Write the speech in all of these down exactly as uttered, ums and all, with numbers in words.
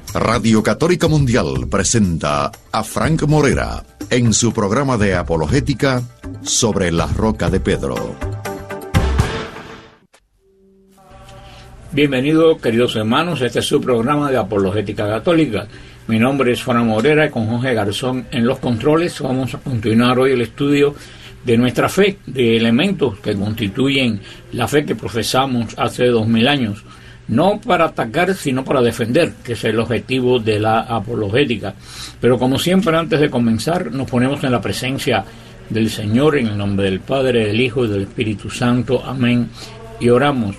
Radio Católica Mundial presenta a Frank Morera en su programa de apologética Sobre la Roca de Pedro. Bienvenidos, queridos hermanos, este es su programa de apologética católica. Mi nombre es Frank Morera y con Jorge Garzón en los controles vamos a continuar hoy el estudio de nuestra fe, de elementos que constituyen la fe que profesamos hace dos mil años. No para atacar, sino para defender, que es el objetivo de la apologética. Pero como siempre, antes de comenzar, nos ponemos en la presencia del Señor, en el nombre del Padre, del Hijo y del Espíritu Santo. Amén. Y oramos.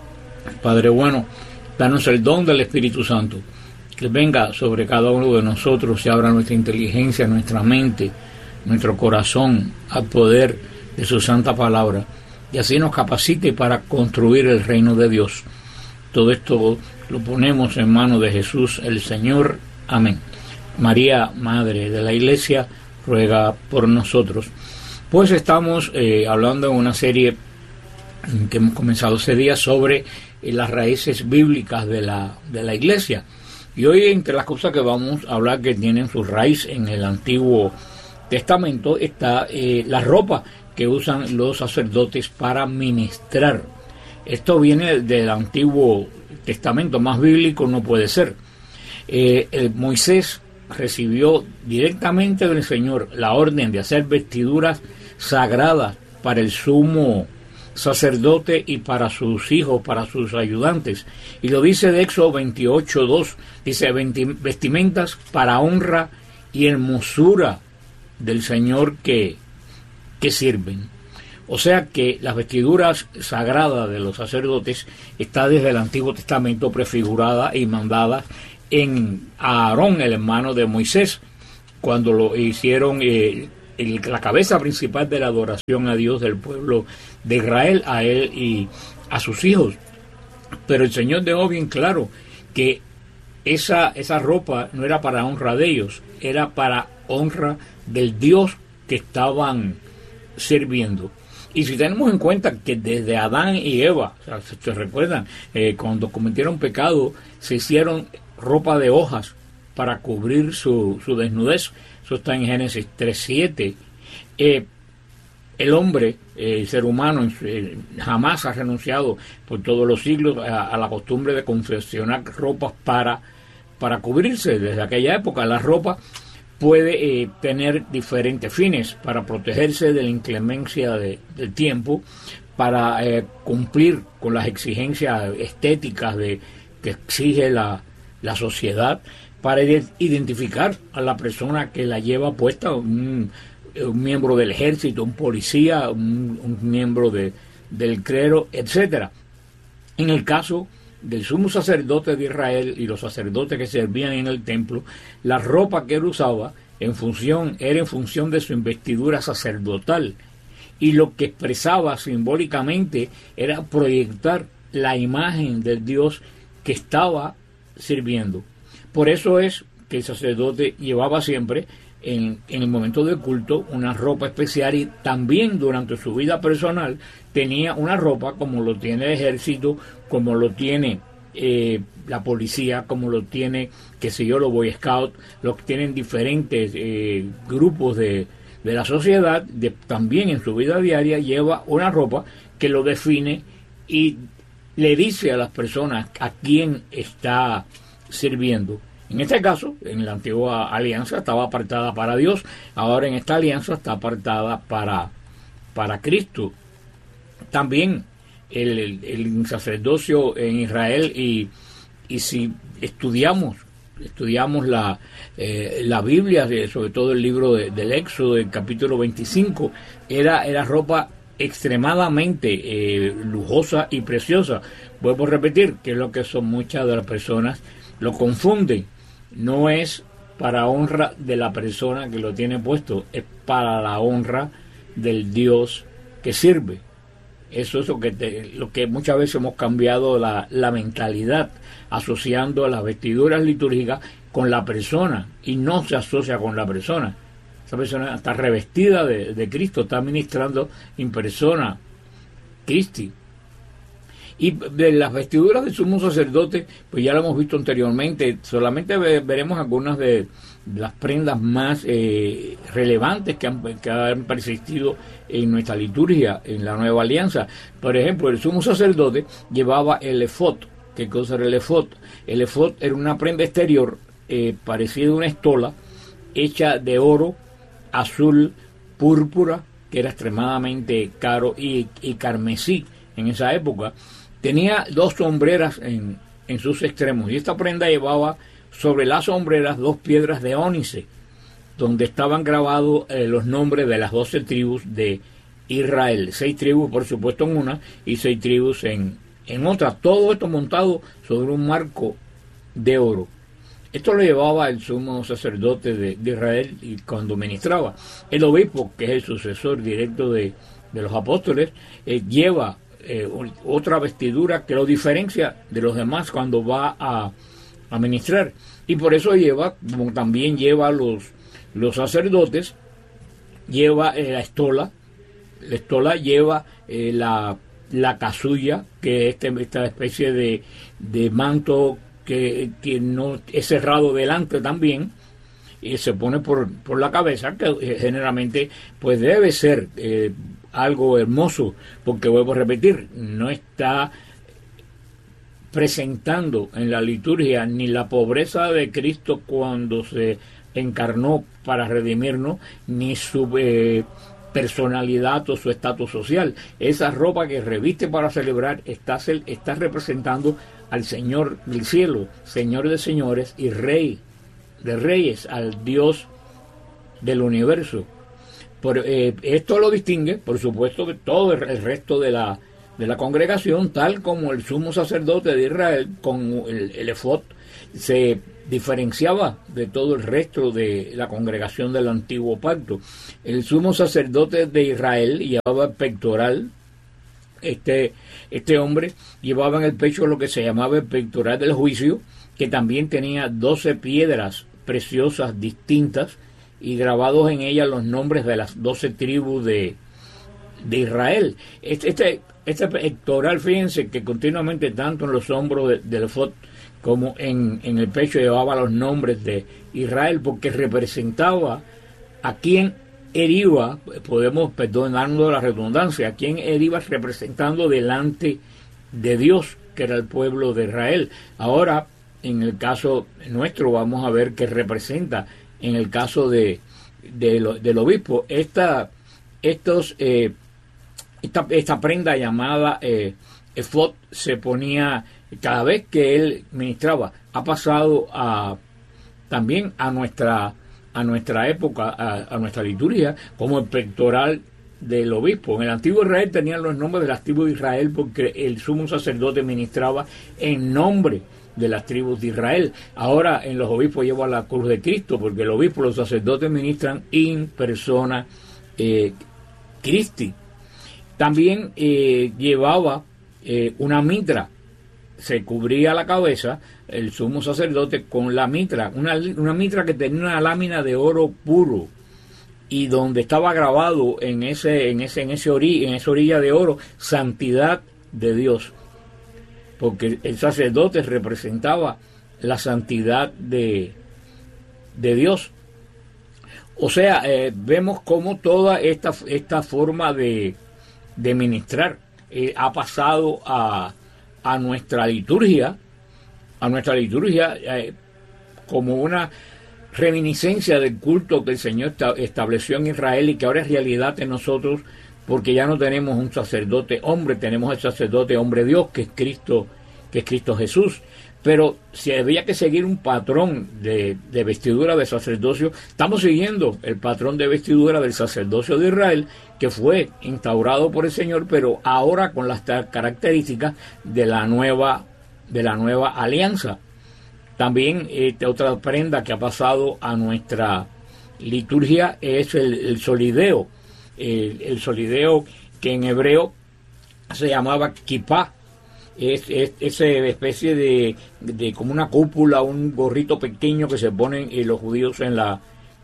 Padre bueno, danos el don del Espíritu Santo, que venga sobre cada uno de nosotros y abra nuestra inteligencia, nuestra mente, nuestro corazón al poder de su santa palabra, y así nos capacite para construir el reino de Dios. Todo esto lo ponemos en manos de Jesús el Señor. Amén. María, Madre de la Iglesia, ruega por nosotros. Pues estamos eh, hablando en una serie que hemos comenzado ese día sobre eh, las raíces bíblicas de la, de la Iglesia. Y hoy, entre las cosas que vamos a hablar que tienen su raíz en el Antiguo Testamento, está eh, la ropa que usan los sacerdotes para ministrar. Esto viene del Antiguo Testamento, más bíblico no puede ser. Eh, el Moisés recibió directamente del Señor la orden de hacer vestiduras sagradas para el sumo sacerdote y para sus hijos, para sus ayudantes. Y lo dice de Éxodo veintiocho dos, dice vestimentas para honra y hermosura del Señor que, que sirven. O sea que las vestiduras sagradas de los sacerdotes está desde el Antiguo Testamento prefigurada y mandada en Aarón, el hermano de Moisés, cuando lo hicieron eh, el, la cabeza principal de la adoración a Dios del pueblo de Israel, a él y a sus hijos. Pero el Señor dejó bien claro que esa, esa ropa no era para honra de ellos, era para honra del Dios que estaban sirviendo. Y si tenemos en cuenta que desde Adán y Eva, o sea, si se recuerdan, eh, cuando cometieron pecado, se hicieron ropa de hojas para cubrir su, su desnudez. Eso está en Génesis tres siete. Eh, el hombre, eh, el ser humano, eh, jamás ha renunciado por todos los siglos a, a la costumbre de confeccionar ropas para, para cubrirse. Desde aquella época, la ropa puede eh, tener diferentes fines: para protegerse de la inclemencia de, del tiempo, para eh, cumplir con las exigencias estéticas de, que exige la, la sociedad, para identificar a la persona que la lleva puesta, un, un miembro del ejército, un policía, un, un miembro de, del clero, etcétera. En el caso del sumo sacerdote de Israel y los sacerdotes que servían en el templo, la ropa que él usaba en función, era en función de su investidura sacerdotal, y lo que expresaba simbólicamente era proyectar la imagen del Dios que estaba sirviendo. Por eso es que el sacerdote llevaba siempre en, en el momento del culto una ropa especial, y también durante su vida personal tenía una ropa como lo tiene el ejército, como lo tiene eh, la policía, como lo tiene, qué sé yo, los Boy Scouts, los que tienen diferentes eh, grupos de, de la sociedad. De, también en su vida diaria lleva una ropa que lo define y le dice a las personas a quién está sirviendo. En este caso, en la antigua alianza estaba apartada para Dios, ahora en esta alianza está apartada para, para Cristo. También el, el, el sacerdocio en Israel, y, y si estudiamos estudiamos la, eh, la Biblia, sobre todo el libro de, del Éxodo, el capítulo veinticinco, era, era ropa extremadamente eh, lujosa y preciosa. Vuelvo a repetir, que es lo que son muchas de las personas, lo confunden. No es para honra de la persona que lo tiene puesto, es para la honra del Dios que sirve. Eso es lo que, te, lo que muchas veces hemos cambiado la, la mentalidad, asociando las vestiduras litúrgicas con la persona, y no se asocia con la persona. Esa persona está revestida de, de Cristo, está ministrando en persona Cristi. Y de las vestiduras del sumo sacerdote, pues ya lo hemos visto anteriormente, solamente ve, veremos algunas de las prendas más eh, relevantes que han, que han persistido en nuestra liturgia, en la Nueva Alianza. Por ejemplo, el sumo sacerdote llevaba el efod. ¿Qué cosa era el efod? El efod era una prenda exterior eh, parecida a una estola, hecha de oro, azul, púrpura, que era extremadamente caro, y, y carmesí en esa época. Tenía dos sombreras en, en sus extremos, y esta prenda llevaba sobre las sombreras dos piedras de ónice, donde estaban grabados eh, los nombres de las doce tribus de Israel. Seis tribus, por supuesto, en una, y seis tribus en, en otra. Todo esto montado sobre un marco de oro. Esto lo llevaba el sumo sacerdote de, de Israel y cuando ministraba. El obispo, que es el sucesor directo de, de los apóstoles, eh, lleva eh, otra vestidura que lo diferencia de los demás cuando va a, a ministrar. Y por eso lleva, como también lleva los, los sacerdotes, lleva eh, la estola. La estola lleva eh, la, la casulla, que es este, esta especie de, de manto Que, que no es cerrado delante también, y se pone por, por la cabeza, que eh, generalmente pues debe ser eh, algo hermoso, porque vuelvo a repetir, no está presentando en la liturgia ni la pobreza de Cristo cuando se encarnó para redimirnos, ni su eh, personalidad o su estatus social. Esa ropa que reviste para celebrar está, está representando al Señor del cielo, Señor de señores y Rey de reyes, al Dios del universo. Por, eh, esto lo distingue, por supuesto, de todo el, el resto de la, de la congregación, tal como el sumo sacerdote de Israel, con el, el efod, se diferenciaba de todo el resto de la congregación del antiguo pacto. El sumo sacerdote de Israel llevaba el pectoral. Este, este hombre llevaba en el pecho lo que se llamaba el pectoral del juicio, que también tenía doce piedras preciosas distintas y grabados en ella los nombres de las doce tribus de, de Israel. Este, este, este pectoral, fíjense que continuamente tanto en los hombros de, del efod como en, en el pecho llevaba los nombres de Israel, porque representaba a quien él iba, podemos perdonarnos la redundancia, a quien él iba representando delante de Dios, que era el pueblo de Israel. Ahora, en el caso nuestro, vamos a ver qué representa, en el caso de, de lo, del obispo, esta, estos, eh, esta, esta prenda llamada eh, efod se ponía cada vez que él ministraba. Ha pasado a, también a nuestra a nuestra época, a, a nuestra liturgia, como el pectoral del obispo. En el antiguo Israel tenían los nombres de las tribus de Israel porque el sumo sacerdote ministraba en nombre de las tribus de Israel. Ahora en los obispos lleva la cruz de Cristo, porque el obispo, los sacerdotes ministran in persona eh, Christi. También eh, llevaba eh, una mitra, se cubría la cabeza el sumo sacerdote con la mitra, una, una mitra que tenía una lámina de oro puro, y donde estaba grabado en ese en ese en ese ori, en esa orilla de oro, santidad de Dios, porque el sacerdote representaba la santidad de, de Dios. O sea, eh, vemos cómo toda esta esta forma de, de ministrar eh, ha pasado a a nuestra liturgia, a nuestra liturgia eh, como una reminiscencia del culto que el Señor estableció en Israel y que ahora es realidad en nosotros, porque ya no tenemos un sacerdote hombre, tenemos el sacerdote hombre Dios, que es Cristo, que es Cristo Jesús. Pero si había que seguir un patrón de, de vestidura de sacerdocio, estamos siguiendo el patrón de vestidura del sacerdocio de Israel, que fue instaurado por el Señor, pero ahora con las características de la nueva, de la nueva alianza. También esta otra prenda que ha pasado a nuestra liturgia es el, el solideo. El, el solideo, que en hebreo se llamaba kippah. Es, es esa especie de, de como una cúpula, un gorrito pequeño que se ponen eh, los judíos en la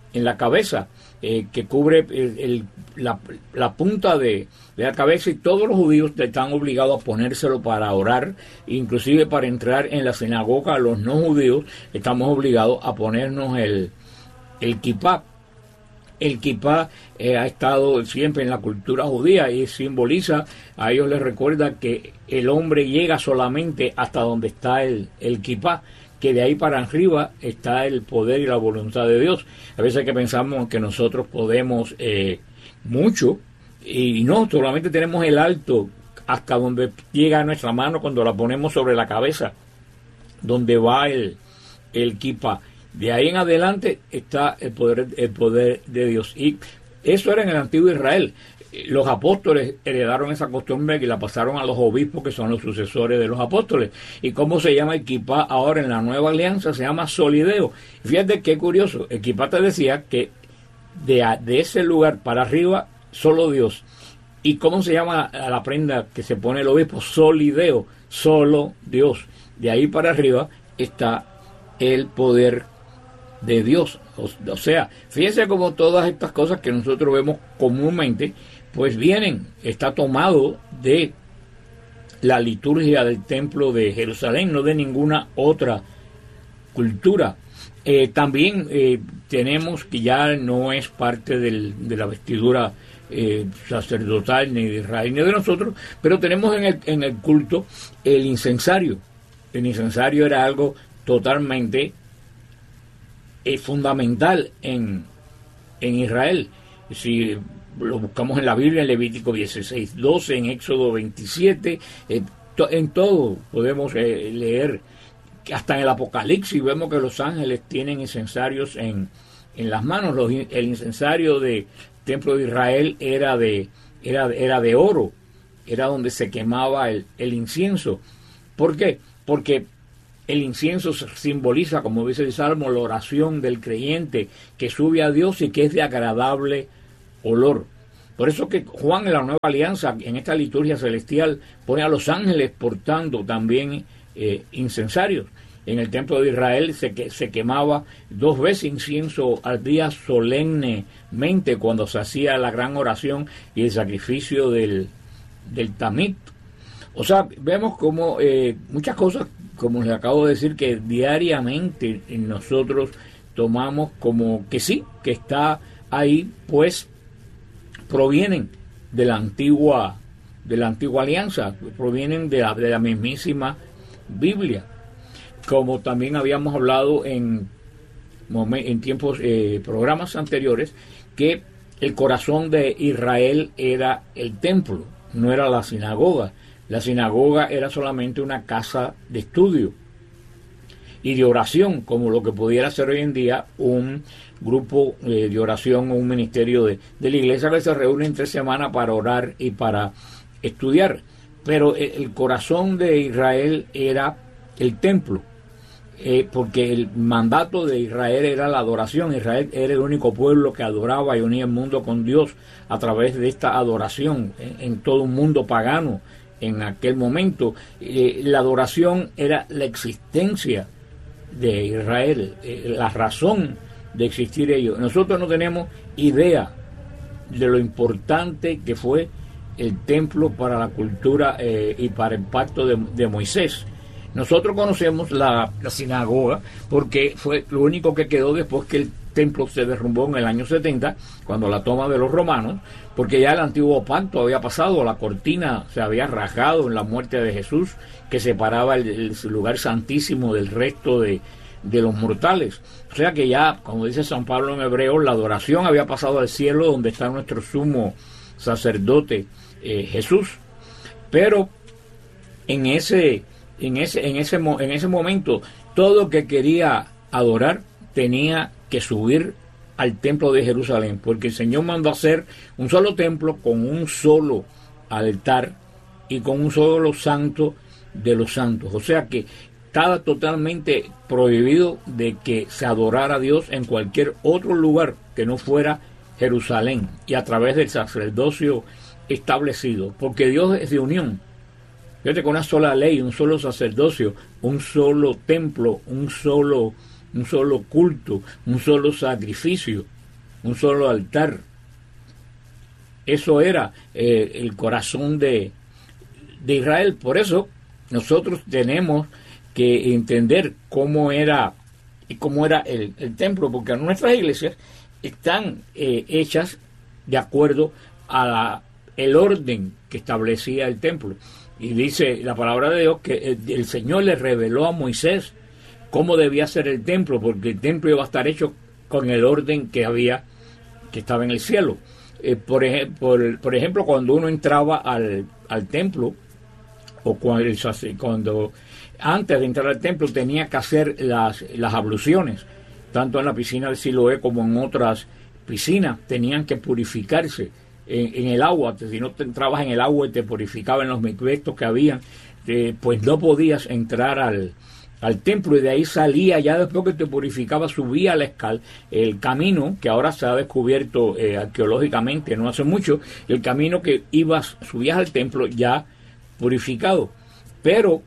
en la cabeza, eh, que cubre el, el, la, la punta de, de la cabeza, y todos los judíos están obligados a ponérselo para orar, inclusive para entrar en la sinagoga. Los no judíos estamos obligados a ponernos el, el kipá. El kipá eh, ha estado siempre en la cultura judía y simboliza, a ellos les recuerda que el hombre llega solamente hasta donde está el, el kipá, que de ahí para arriba está el poder y la voluntad de Dios. A veces que pensamos que nosotros podemos eh, mucho, y no, solamente tenemos el alto hasta donde llega nuestra mano cuando la ponemos sobre la cabeza, donde va el, el kipá. De ahí en adelante está el poder, el poder de Dios. Y eso era en el antiguo Israel. Los apóstoles heredaron esa costumbre y la pasaron a los obispos, que son los sucesores de los apóstoles. ¿Y cómo se llama el kipá ahora en la nueva alianza? Se llama solideo. Fíjate qué curioso. El kipá te decía que de, de ese lugar para arriba, solo Dios. ¿Y cómo se llama a la prenda que se pone el obispo? Solideo. Solo Dios. De ahí para arriba está el poder de Dios. O, o sea, fíjense cómo todas estas cosas que nosotros vemos comúnmente, pues vienen, está tomado de la liturgia del templo de Jerusalén, no de ninguna otra cultura. Eh, también eh, tenemos que ya no es parte del, de la vestidura eh, sacerdotal ni de Israel ni de nosotros, pero tenemos en el, en el culto el incensario. El incensario era algo totalmente eh, fundamental en, en Israel. Si lo buscamos en la Biblia, en Levítico dieciséis doce, en Éxodo veintisiete, eh, to, en todo podemos eh, leer, hasta en el Apocalipsis vemos que los ángeles tienen incensarios en, en las manos. Los, el incensario del templo de Israel era de, era, era de oro, era donde se quemaba el, el incienso. ¿Por qué? Porque el incienso simboliza, como dice el Salmo, la oración del creyente que sube a Dios y que es de agradable olor. Por eso que Juan en la Nueva Alianza, en esta liturgia celestial, pone a los ángeles portando también eh, incensarios. En el templo de Israel se, que, se quemaba dos veces incienso al día solemnemente, cuando se hacía la gran oración y el sacrificio del, del tamid. O sea, vemos como eh, muchas cosas, como les acabo de decir, que diariamente nosotros tomamos como que sí, que está ahí, pues provienen de la antigua, de la antigua alianza, provienen de la, de la mismísima Biblia. Como también habíamos hablado en, en tiempos, eh, programas anteriores, que el corazón de Israel era el templo, no era la sinagoga. La sinagoga era solamente una casa de estudio y de oración, como lo que pudiera ser hoy en día un grupo eh, de oración o un ministerio de, de la iglesia que se reúne entre semana para orar y para estudiar. Pero eh, el corazón de Israel era el templo, eh, porque el mandato de Israel era la adoración. Israel era el único pueblo que adoraba y unía el mundo con Dios a través de esta adoración eh, en todo un mundo pagano. En aquel momento, eh, la adoración era la existencia de Israel, eh, la razón de existir ellos. Nosotros no tenemos idea de lo importante que fue el templo para la cultura eh, y para el pacto de, de Moisés. Nosotros conocemos la, la sinagoga porque fue lo único que quedó después que el templo se derrumbó en el año setenta, cuando la toma de los romanos, porque ya el antiguo pacto había pasado, la cortina se había rajado en la muerte de Jesús, que separaba el, el lugar santísimo del resto de, de los mortales. O sea que ya, como dice San Pablo en Hebreos, la adoración había pasado al cielo, donde está nuestro sumo sacerdote eh, Jesús. Pero en ese, en ese, en ese, en ese momento, todo que quería adorar tenía que subir al templo de Jerusalén, porque el Señor mandó hacer un solo templo con un solo altar y con un solo santo de los santos. O sea que estaba totalmente prohibido de que se adorara a Dios en cualquier otro lugar que no fuera Jerusalén y a través del sacerdocio establecido, porque Dios es de unión. Fíjate, con una sola ley, un solo sacerdocio, un solo templo, un solo un solo culto, un solo sacrificio. un solo altar. Eso era eh, el corazón de, de Israel. Por eso nosotros tenemos que entender cómo era y cómo era el, el templo, porque nuestras iglesias están eh, hechas de acuerdo a la, el orden que establecía el templo. Y dice la palabra de Dios que el, el Señor le reveló a Moisés cómo debía ser el templo, porque el templo iba a estar hecho con el orden que había, que estaba en el cielo. Eh, por, ej- por, por ejemplo, cuando uno entraba al, al templo, o cuando, cuando antes de entrar al templo tenía que hacer las, las abluciones, tanto en la piscina de Siloé como en otras piscinas, tenían que purificarse en, en el agua. Si no te entrabas en el agua y te purificaban los microestos que habían, eh, pues no podías entrar al al templo, y de ahí salía, ya después que te purificaba, subía al escal, el camino que ahora se ha descubierto eh, arqueológicamente no hace mucho, el camino que ibas, subías al templo ya purificado. Pero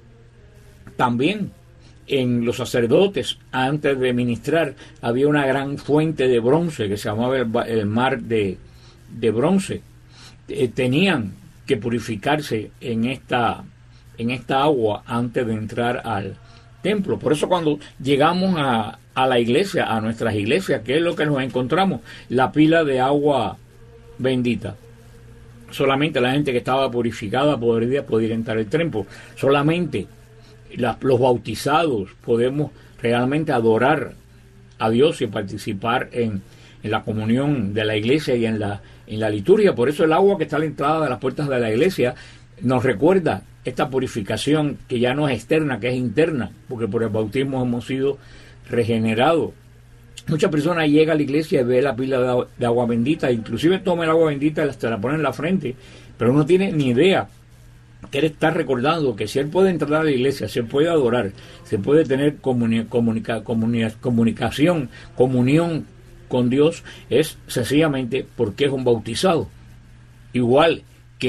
también en los sacerdotes, antes de ministrar, había una gran fuente de bronce que se llamaba el, el mar de, de bronce. Eh, tenían que purificarse en esta, en esta agua antes de entrar al templo. Por eso cuando llegamos a, a la iglesia, a nuestras iglesias, ¿qué es lo que nos encontramos? La pila de agua bendita. Solamente la gente que estaba purificada podría poder entrar al templo. Solamente la, los bautizados podemos realmente adorar a Dios y participar en, en la comunión de la iglesia y en la, en la liturgia. Por eso el agua que está a la entrada de las puertas de la iglesia nos recuerda esta purificación que ya no es externa, que es interna, porque por el bautismo hemos sido regenerados. Muchas personas llegan a la iglesia y ve la pila de agua, de agua bendita, inclusive toma el agua bendita y se la pone en la frente, pero no tiene ni idea que él está recordando que si él puede entrar a la iglesia, se puede adorar, se puede tener comuni- comunica- comunica- comunicación, comunión con Dios, es sencillamente porque es un bautizado. Igual